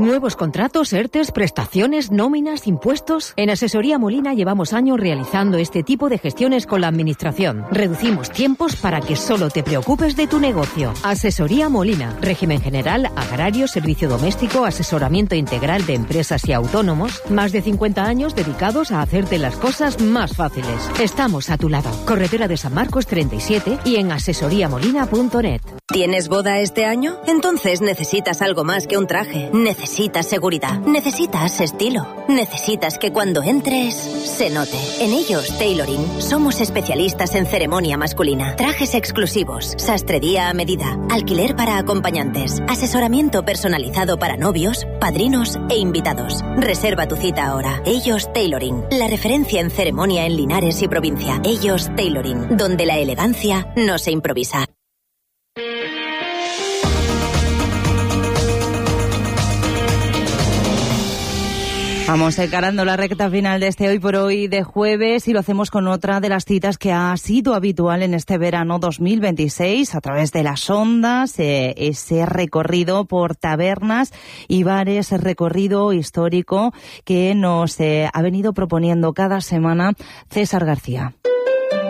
Nuevos contratos, ERTEs, prestaciones, nóminas, impuestos. En Asesoría Molina llevamos años realizando este tipo de gestiones con la Administración. Reducimos tiempos para que solo te preocupes de tu negocio. Asesoría Molina. Régimen general, agrario, servicio doméstico, asesoramiento integral de empresas y autónomos. Más de 50 años dedicados a hacerte las cosas más fáciles. Estamos a tu lado. Carretera de San Marcos 37 y en asesoriamolina.net. ¿Tienes boda este año? Entonces necesitas algo más que un traje. Necesitas seguridad. Necesitas estilo. Necesitas que cuando entres se note. En Ellos Tailoring somos especialistas en ceremonia masculina. Trajes exclusivos, sastrería a medida, alquiler para acompañantes, asesoramiento personalizado para novios, padrinos e invitados. Reserva tu cita ahora. Ellos Tailoring, la referencia en ceremonia en Linares y provincia. Ellos Tailoring, donde la elegancia no se improvisa. Vamos encarando la recta final de este Hoy por Hoy de jueves y lo hacemos con otra de las citas que ha sido habitual en este verano 2026 a través de las ondas, ese recorrido por tabernas y bares, recorrido histórico que nos ha venido proponiendo cada semana César García.